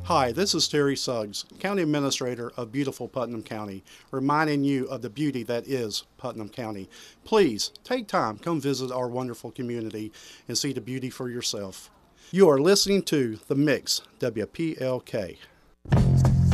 Hi, this is Terry Suggs, County Administrator of beautiful Putnam County, reminding you of the beauty that is Putnam County. Please take time, come visit our wonderful community and see the beauty for yourself. You are listening to The Mix, WPLK.